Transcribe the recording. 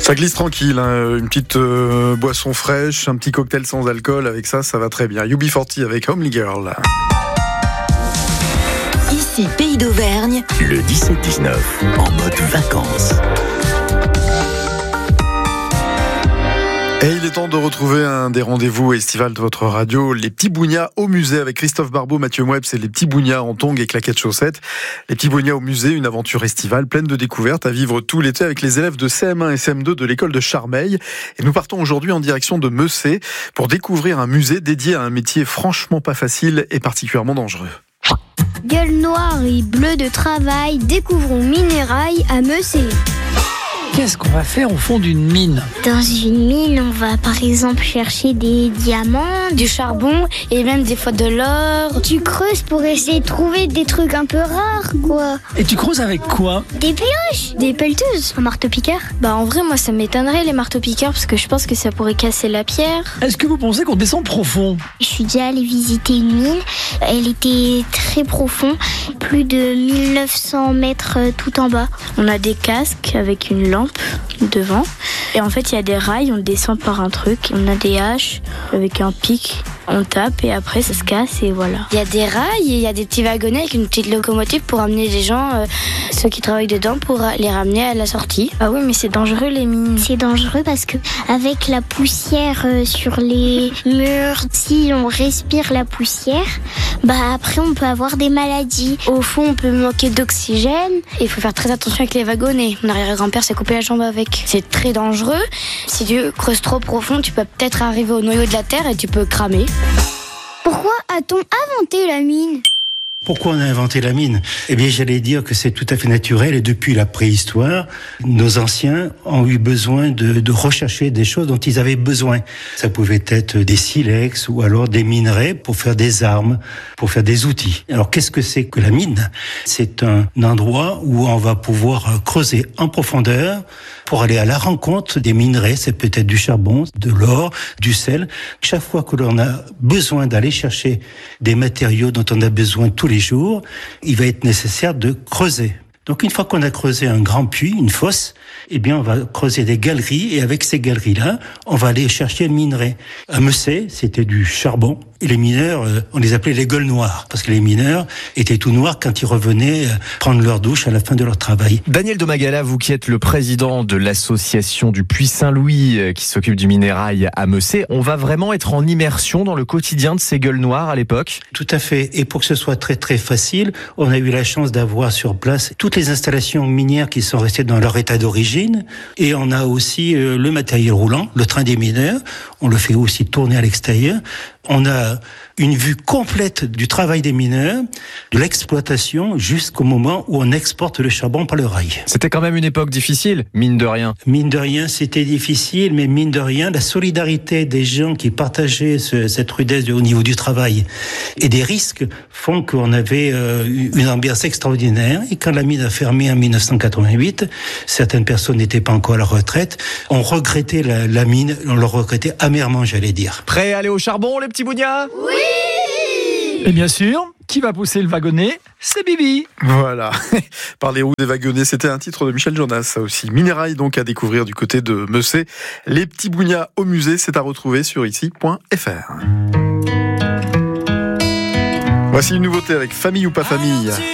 Ça glisse tranquille, hein. Une petite boisson fraîche, un petit cocktail sans alcool, avec ça va très bien. UB40 avec Homely Girl. Ici Pays d'Auvergne, le 17-19, en mode vacances. Et il est temps de retrouver un des rendez-vous estivales de votre radio, les petits bougnats au musée avec Christophe Barbeau, Mathieu Moueb, c'est les petits bougnats en tongs et claquettes chaussettes. Les petits bougnats au musée, une aventure estivale pleine de découvertes à vivre tout l'été avec les élèves de CM1 et CM2 de l'école de Charmeil. Et nous partons aujourd'hui en direction de Meussé pour découvrir un musée dédié à un métier franchement pas facile et particulièrement dangereux. Gueule noire et bleue de travail, découvrons Minérail à Meussé. Qu'est-ce qu'on va faire au fond d'une mine ? Dans une mine, on va par exemple chercher des diamants, du charbon et même des fois de l'or. Tu creuses pour essayer de trouver des trucs un peu rares, quoi. Et tu creuses avec quoi ? Des pioches, des pelleteuses, un marteau-piqueur. En vrai, moi ça m'étonnerait les marteaux-piqueurs parce que je pense que ça pourrait casser la pierre. Est-ce que vous pensez qu'on descend profond ? Je suis déjà allée visiter une mine. Elle était très profonde, plus de 1900 mètres tout en bas. On a des casques avec une lampe devant et en fait il y a des rails, on descend par un truc, on a des haches avec un pic, on tape et après ça se casse et voilà. Il y a des rails et il y a des petits wagonnets avec une petite locomotive pour amener les gens, ceux qui travaillent dedans, pour les ramener à la sortie. Ah oui, mais c'est dangereux les mines. C'est dangereux parce que avec la poussière sur les murs, si on respire la poussière, après on peut avoir des maladies. Au fond on peut manquer d'oxygène. Il faut faire très attention avec les wagonnets. Mon arrière-grand-père s'est coupé la jambe avec. C'est très dangereux. Si tu creuses trop profond, tu peux peut-être arriver au noyau de la terre et tu peux cramer. Pourquoi a-t-on inventé la mine ? Pourquoi on a inventé la mine ? Eh bien, j'allais dire que c'est tout à fait naturel et depuis la préhistoire, nos anciens ont eu besoin de rechercher des choses dont ils avaient besoin. Ça pouvait être des silex ou alors des minerais pour faire des armes, pour faire des outils. Alors, qu'est-ce que c'est que la mine ? C'est un endroit où on va pouvoir creuser en profondeur pour aller à la rencontre des minerais. C'est peut-être du charbon, de l'or, du sel. Chaque fois que l'on a besoin d'aller chercher des matériaux dont on a besoin tous les jours, il va être nécessaire de creuser. Donc une fois qu'on a creusé un grand puits, une fosse, eh bien on va creuser des galeries et avec ces galeries-là, on va aller chercher le minerai. À Meussé, c'était du charbon et les mineurs, on les appelait les gueules noires parce que les mineurs étaient tout noirs quand ils revenaient prendre leur douche à la fin de leur travail. Daniel Domagala, vous qui êtes le président de l'association du Puy Saint-Louis qui s'occupe du minérail à Meussé, on va vraiment être en immersion dans le quotidien de ces gueules noires à l'époque ? Tout à fait. Et pour que ce soit très très facile, on a eu la chance d'avoir sur place toutes les installations minières qui sont restées dans leur état d'origine. Et on a aussi le matériel roulant, le train des mineurs. On le fait aussi tourner à l'extérieur. On a une vue complète du travail des mineurs, de l'exploitation jusqu'au moment où on exporte le charbon par le rail. C'était quand même une époque difficile, mine de rien. Mine de rien, c'était difficile, mais mine de rien, la solidarité des gens qui partageaient cette rudesse au niveau du travail et des risques font qu'on avait une ambiance extraordinaire. Et quand la mine a fermé en 1988, certaines personnes n'étaient pas encore à la retraite. On regrettait la mine, on le regrettait amèrement, j'allais dire. Prêt à aller au charbon, les petits bougnats ? Oui ! Et bien sûr, qui va pousser le wagonnet ? C'est Bibi. Voilà, par les roues des wagonnets, c'était un titre de Michel Jonas, ça aussi. Minérail donc à découvrir du côté de Meussé. Les petits bougnats au musée, c'est à retrouver sur ici.fr. Voici une nouveauté avec Famille ou pas famille.